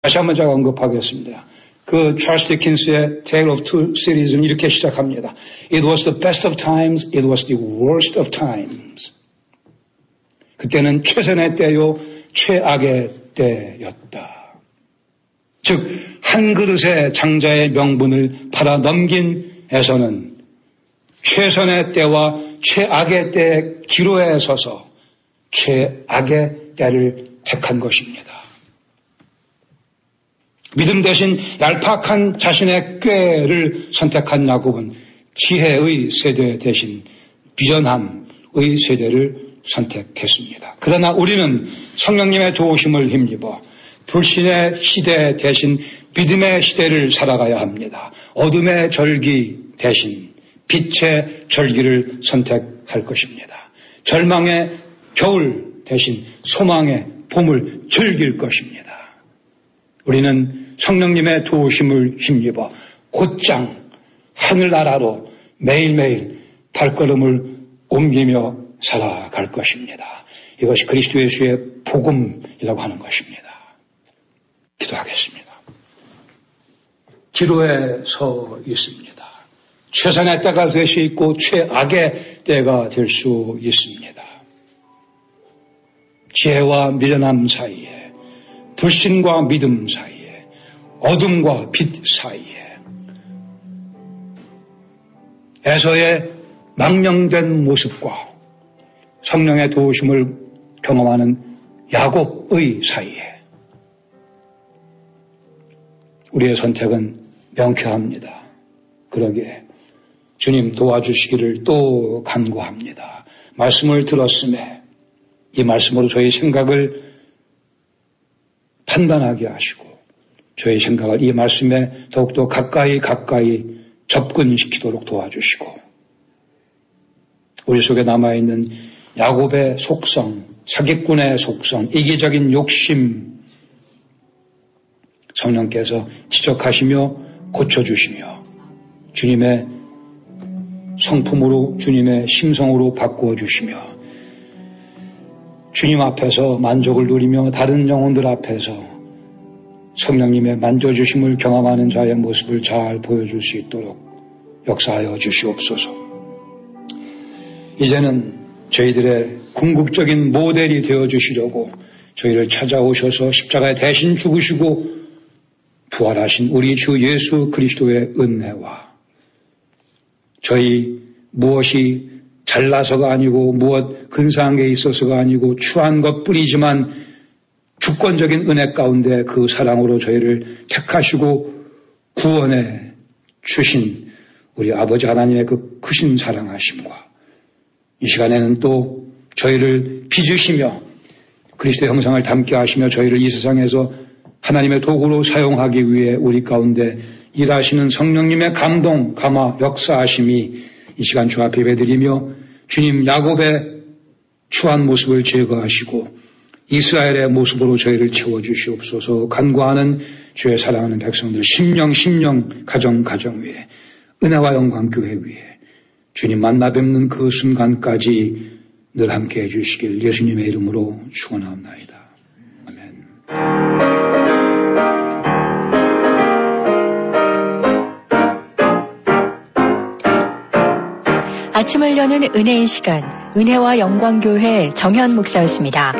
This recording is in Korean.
다시 한번 제가 언급하겠습니다. 그 찰스 디킨스의 Tale of Two Cities는 이렇게 시작합니다. It was the best of times, it was the worst of times. 그때는 최선의 때요, 최악의 때였다. 즉, 한 그릇의 장자의 명분을 팔아 넘긴 에서는 최선의 때와 최악의 때의 기로에 서서 최악의 때를 택한 것입니다. 믿음 대신 얄팍한 자신의 꾀를 선택한 야곱은 지혜의 세대 대신 비전함의 세대를 선택했습니다. 그러나 우리는 성령님의 도우심을 힘입어 불신의 시대 대신 믿음의 시대를 살아가야 합니다. 어둠의 절기 대신 빛의 절기를 선택할 것입니다. 절망의 겨울 대신 소망의 봄을 즐길 것입니다. 우리는 성령님의 도우심을 힘입어 곧장 하늘나라로 매일매일 발걸음을 옮기며 살아갈 것입니다. 이것이 그리스도 예수의 복음이라고 하는 것입니다. 기도하겠습니다. 기로에 서 있습니다. 최선의 때가 될 수 있고 최악의 때가 될 수 있습니다. 지혜와 미련함 사이에, 불신과 믿음 사이에, 어둠과 빛 사이에, 에서의 망령된 모습과 성령의 도우심을 경험하는 야곱의 사이에 우리의 선택은 명쾌합니다. 그러기에 주님 도와주시기를 또 간구합니다. 말씀을 들었음에 이 말씀으로 저희 생각을 판단하게 하시고 저희 생각을 이 말씀에 더욱더 가까이 접근시키도록 도와주시고 우리 속에 남아있는 야곱의 속성, 사기꾼의 속성, 이기적인 욕심 성령께서 지적하시며 고쳐주시며 주님의 성품으로 주님의 심성으로 바꾸어 주시며 주님 앞에서 만족을 누리며 다른 영혼들 앞에서 성령님의 만져주심을 경험하는 자의 모습을 잘 보여줄 수 있도록 역사하여 주시옵소서. 이제는 저희들의 궁극적인 모델이 되어주시려고 저희를 찾아오셔서 십자가에 대신 죽으시고 부활하신 우리 주 예수 그리스도의 은혜와 저희 무엇이 잘나서가 아니고 무엇 근사한 게 있어서가 아니고 추한 것뿐이지만 주권적인 은혜 가운데 그 사랑으로 저희를 택하시고 구원해 주신 우리 아버지 하나님의 그 크신 사랑하심과 이 시간에는 또 저희를 빚으시며 그리스도의 형상을 담게 하시며 저희를 이 세상에서 하나님의 도구로 사용하기 위해 우리 가운데 일하시는 성령님의 감동, 감화, 역사하심이 이 시간 주 앞에 예배드리며 주님 야곱의 추한 모습을 제거하시고 이스라엘의 모습으로 저희를 채워주시옵소서. 간구하는 주의 사랑하는 백성들 심령 가정 위에 은혜와 영광 교회 위에 주님 만나 뵙는 그 순간까지 늘 함께 해주시길 예수님의 이름으로 축원하옵나이다. 아멘. 아침을 여는 은혜의 시간, 은혜와 영광교회 정현 목사였습니다.